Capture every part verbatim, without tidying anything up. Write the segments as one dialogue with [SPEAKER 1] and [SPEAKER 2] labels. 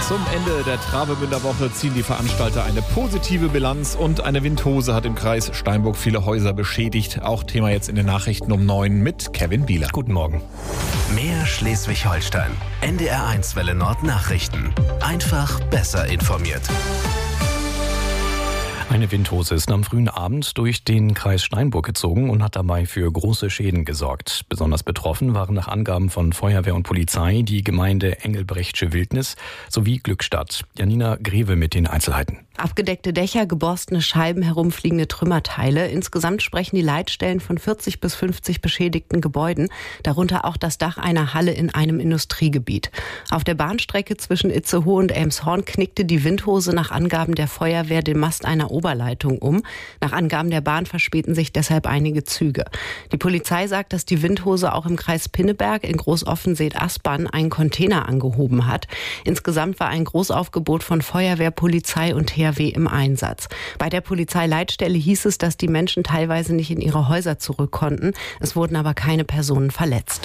[SPEAKER 1] Zum Ende der Travemünder Woche ziehen die Veranstalter eine positive Bilanz und eine Windhose hat im Kreis Steinburg viele Häuser beschädigt. Auch Thema jetzt in den Nachrichten um neun mit Kevin Bieler.
[SPEAKER 2] Guten Morgen.
[SPEAKER 3] Mehr Schleswig-Holstein. N D R eins Welle Nord Nachrichten. Einfach besser informiert.
[SPEAKER 2] Eine Windhose ist am frühen Abend durch den Kreis Steinburg gezogen und hat dabei für große Schäden gesorgt. Besonders betroffen waren nach Angaben von Feuerwehr und Polizei die Gemeinde Engelbrechtsche Wildnis sowie Glückstadt. Janina Greve mit den Einzelheiten.
[SPEAKER 4] Abgedeckte Dächer, geborstene Scheiben, herumfliegende Trümmerteile. Insgesamt sprechen die Leitstellen von vierzig bis fünfzig beschädigten Gebäuden, darunter auch das Dach einer Halle in einem Industriegebiet. Auf der Bahnstrecke zwischen Itzehoe und Elmshorn knickte die Windhose nach Angaben der Feuerwehr den Mast einer Oberleitung um. Nach Angaben der Bahn verspäten sich deshalb einige Züge. Die Polizei sagt, dass die Windhose auch im Kreis Pinneberg in Großoffenseet-Aspern einen Container angehoben hat. Insgesamt war ein Großaufgebot von Feuerwehr, Polizei und T H W im Einsatz. Bei der Polizeileitstelle hieß es, dass die Menschen teilweise nicht in ihre Häuser zurück konnten. Es wurden aber keine Personen verletzt.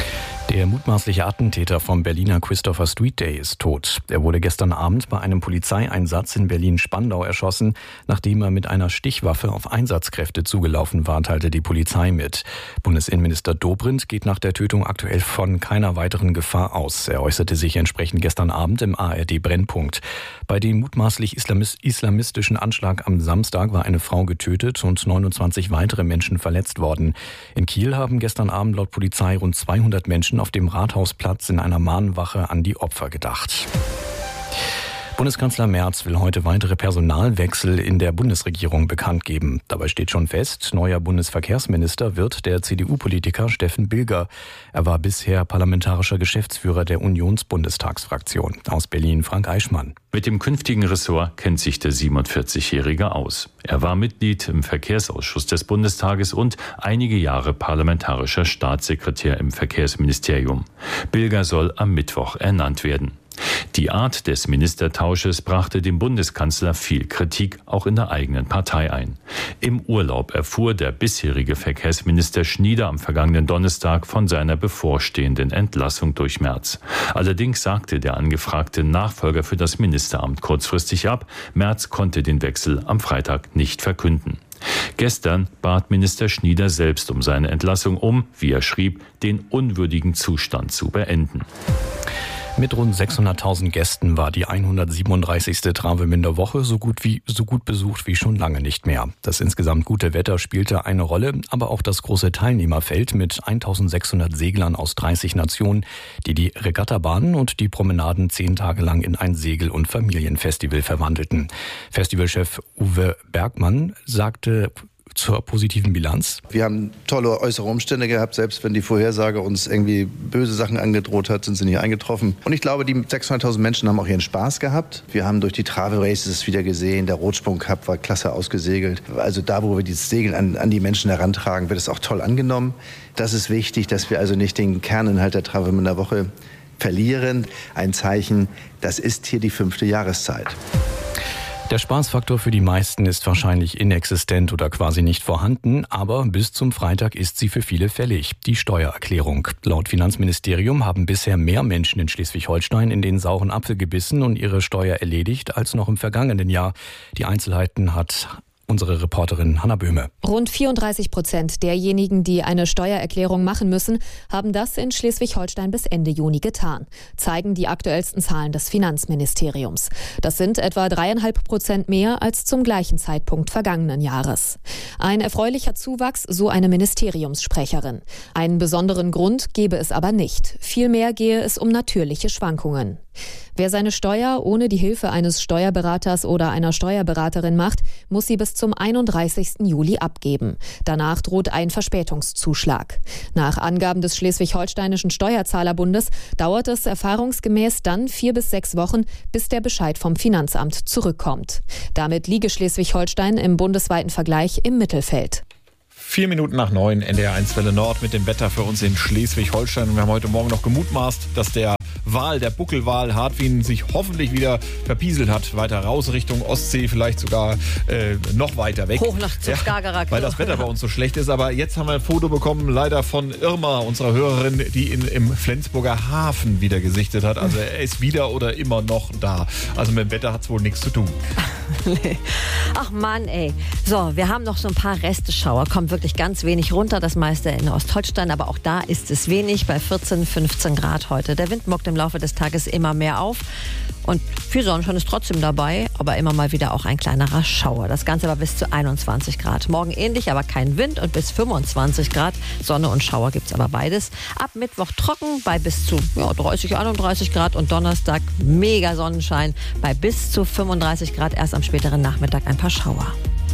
[SPEAKER 2] Der mutmaßliche Attentäter vom Berliner Christopher Street Day ist tot. Er wurde gestern Abend bei einem Polizeieinsatz in Berlin-Spandau erschossen, nachdem er mit einer Stichwaffe auf Einsatzkräfte zugelaufen war, teilte die Polizei mit. Bundesinnenminister Dobrindt geht nach der Tötung aktuell von keiner weiteren Gefahr aus. Er äußerte sich entsprechend gestern Abend im A R D-Brennpunkt. Bei dem mutmaßlich islamistischen Anschlag am Samstag war eine Frau getötet und neunundzwanzig weitere Menschen verletzt worden. In Kiel haben gestern Abend laut Polizei rund zweihundert Menschen auf dem Rathausplatz in einer Mahnwache an die Opfer gedacht. Bundeskanzler Merz will heute weitere Personalwechsel in der Bundesregierung bekannt geben. Dabei steht schon fest, neuer Bundesverkehrsminister wird der C D U-Politiker Steffen Bilger. Er war bisher parlamentarischer Geschäftsführer der Unionsbundestagsfraktion. Aus Berlin Frank Eichmann.
[SPEAKER 5] Mit dem künftigen Ressort kennt sich der siebenundvierzigjährige aus. Er war Mitglied im Verkehrsausschuss des Bundestages und einige Jahre parlamentarischer Staatssekretär im Verkehrsministerium. Bilger soll am Mittwoch ernannt werden. Die Art des Ministertausches brachte dem Bundeskanzler viel Kritik, auch in der eigenen Partei ein. Im Urlaub erfuhr der bisherige Verkehrsminister Schnieder am vergangenen Donnerstag von seiner bevorstehenden Entlassung durch Merz. Allerdings sagte der angefragte Nachfolger für das Ministeramt kurzfristig ab. Merz konnte den Wechsel am Freitag nicht verkünden. Gestern bat Minister Schnieder selbst um seine Entlassung, um, wie er schrieb, den unwürdigen Zustand zu beenden.
[SPEAKER 2] Mit rund sechshunderttausend Gästen war die hundertsiebenunddreißigste Travemünder Woche so gut wie so gut besucht wie schon lange nicht mehr. Das insgesamt gute Wetter spielte eine Rolle, aber auch das große Teilnehmerfeld mit eintausendsechshundert Seglern aus dreißig Nationen, die die Regattabahnen und die Promenaden zehn Tage lang in ein Segel- und Familienfestival verwandelten. Festivalchef Uwe Bergmann sagte zur positiven Bilanz.
[SPEAKER 6] Wir haben tolle äußere Umstände gehabt, selbst wenn die Vorhersage uns irgendwie böse Sachen angedroht hat, sind sie nicht eingetroffen. Und ich glaube, die sechshunderttausend Menschen haben auch ihren Spaß gehabt. Wir haben durch die Travel Races wieder gesehen, der Rotsprung Cup war klasse ausgesegelt. Also da, wo wir dieses Segeln an, an die Menschen herantragen, wird es auch toll angenommen. Das ist wichtig, dass wir also nicht den Kerninhalt der Travemünder Woche verlieren. Ein Zeichen, das ist hier die fünfte Jahreszeit.
[SPEAKER 2] Der Spaßfaktor für die meisten ist wahrscheinlich inexistent oder quasi nicht vorhanden, aber bis zum Freitag ist sie für viele fällig, die Steuererklärung. Laut Finanzministerium haben bisher mehr Menschen in Schleswig-Holstein in den sauren Apfel gebissen und ihre Steuer erledigt als noch im vergangenen Jahr. Die Einzelheiten hat unsere Reporterin Hanna Böhme.
[SPEAKER 7] Rund vierunddreißig Prozent derjenigen, die eine Steuererklärung machen müssen, haben das in Schleswig-Holstein bis Ende Juni getan, zeigen die aktuellsten Zahlen des Finanzministeriums. Das sind etwa dreieinhalb Prozent mehr als zum gleichen Zeitpunkt vergangenen Jahres. Ein erfreulicher Zuwachs, so eine Ministeriumssprecherin. Einen besonderen Grund gebe es aber nicht. Vielmehr gehe es um natürliche Schwankungen. Wer seine Steuer ohne die Hilfe eines Steuerberaters oder einer Steuerberaterin macht, muss sie bis zum einunddreißigsten Juli abgeben. Danach droht ein Verspätungszuschlag. Nach Angaben des Schleswig-Holsteinischen Steuerzahlerbundes dauert es erfahrungsgemäß dann vier bis sechs Wochen, bis der Bescheid vom Finanzamt zurückkommt. Damit liege Schleswig-Holstein im bundesweiten Vergleich im Mittelfeld.
[SPEAKER 1] Vier Minuten nach neun, N D R eins Welle Nord mit dem Wetter für uns in Schleswig-Holstein. Und wir haben heute Morgen noch gemutmaßt, dass der Wal, der Buckelwal Hartwin sich hoffentlich wieder verpieselt hat. Weiter raus Richtung Ostsee, vielleicht sogar äh, noch weiter weg.
[SPEAKER 8] Hoch nach zum
[SPEAKER 1] ja,
[SPEAKER 8] Skagerrak.
[SPEAKER 1] weil das Wetter bei uns so schlecht ist. Aber jetzt haben wir ein Foto bekommen, leider von Irma, unserer Hörerin, die ihn im Flensburger Hafen wieder gesichtet hat. Also er ist wieder oder immer noch da. Also mit dem Wetter hat es wohl nichts zu tun.
[SPEAKER 8] Nee. Ach Mann, ey. So, wir haben noch so ein paar Resteschauer. Kommt wirklich ganz wenig runter. Das meiste in Ostholstein. Aber auch da ist es wenig. Bei vierzehn, fünfzehn Grad heute. Der Wind muckt im Laufe des Tages immer mehr auf. Und viel Sonnenschein ist trotzdem dabei. Aber immer mal wieder auch ein kleinerer Schauer. Das Ganze war bis zu einundzwanzig Grad. Morgen ähnlich, aber kein Wind. Und bis fünfundzwanzig Grad. Sonne und Schauer gibt es aber beides. Ab Mittwoch trocken bei bis zu ja, dreißig, einunddreißig Grad. Und Donnerstag mega Sonnenschein bei bis zu fünfunddreißig Grad. Erst am späteren Nachmittag ein paar Schauer.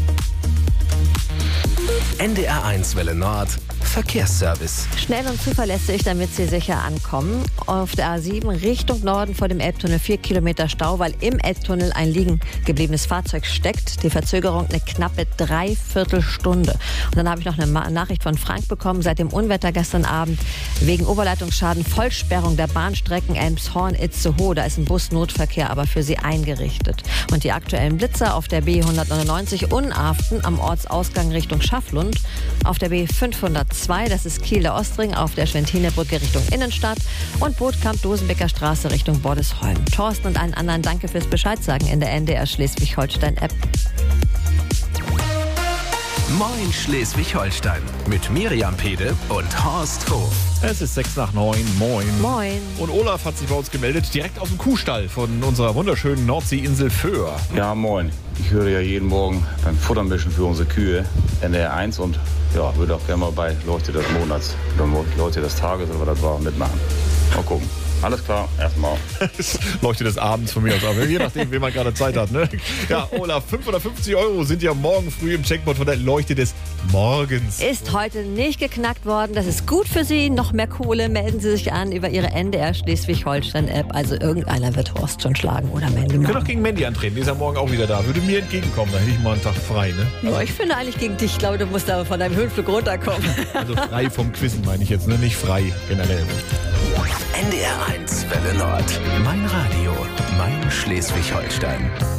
[SPEAKER 3] N D R eins Welle Nord Verkehrsservice.
[SPEAKER 8] Schnell und zuverlässig, damit Sie sicher ankommen. Auf der A sieben Richtung Norden vor dem Elbtunnel vier Kilometer Stau, weil im Elbtunnel ein liegen gebliebenes Fahrzeug steckt. Die Verzögerung eine knappe Dreiviertelstunde. Und dann habe ich noch eine Nachricht von Frank bekommen. Seit dem Unwetter gestern Abend wegen Oberleitungsschaden Vollsperrung der Bahnstrecken Elmshorn-Itzehoe. Da ist ein Busnotverkehr aber für Sie eingerichtet. Und die aktuellen Blitzer auf der B hundertneunundneunzig Unaften am Ortsausgang Richtung Schafflund. Auf der B fünfhundertzwei, das ist Kiel der Ostring, auf der Schwentinerbrücke Richtung Innenstadt und Bootkamp-Dosenbecker Straße Richtung Bordesholm. Thorsten und allen anderen danke fürs Bescheidsagen in der N D R Schleswig-Holstein-App.
[SPEAKER 3] Moin Schleswig-Holstein mit Miriam Pede und Horst Hof.
[SPEAKER 1] Es ist sechs nach neun. Moin.
[SPEAKER 8] Moin.
[SPEAKER 1] Und Olaf hat sich bei uns gemeldet, direkt aus dem Kuhstall von unserer wunderschönen Nordseeinsel Föhr.
[SPEAKER 9] Ja, moin. Ich höre ja jeden Morgen beim Futtermischen für unsere Kühe N D R eins und ja, würde auch gerne mal bei Leuchte des Monats oder Leuchte des Tages oder was das war mitmachen. Mal gucken. Alles klar, erstmal.
[SPEAKER 1] Leuchte des Abends von mir aus, aber je nachdem, wie man gerade Zeit hat. Ne? Ja, Olaf, fünfhundertfünfzig Euro sind ja morgen früh im Checkpot von der Leuchte des Morgens.
[SPEAKER 8] Ist heute nicht geknackt worden. Das ist gut für Sie. Noch mehr Kohle. Melden Sie sich an über Ihre N D R Schleswig-Holstein-App. Also irgendeiner wird Horst schon schlagen oder Mandy.
[SPEAKER 1] Wir können auch gegen Mandy antreten. Die ist ja morgen auch wieder da. Würde mir entgegenkommen. Da hätte ich mal einen Tag frei. Ne?
[SPEAKER 8] Ja, ich finde eigentlich gegen dich. Ich glaube, du musst aber von deinem Höhenflug runterkommen.
[SPEAKER 1] Also frei vom Quissen meine ich jetzt. Ne? Nicht frei generell.
[SPEAKER 3] N D R eins Welle Nord. Mein Radio. Mein Schleswig-Holstein.